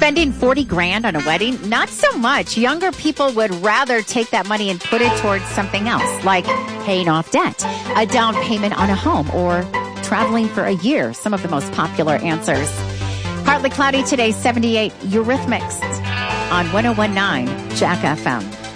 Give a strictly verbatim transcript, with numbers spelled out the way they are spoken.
Spending forty grand on a wedding? Not so much. Younger people would rather take that money and put it towards something else, like paying off debt, a down payment on a home, or traveling for a year. Some of the most popular answers. Partly cloudy today, seventy-eight. Eurythmics on one oh one point nine Jack F M.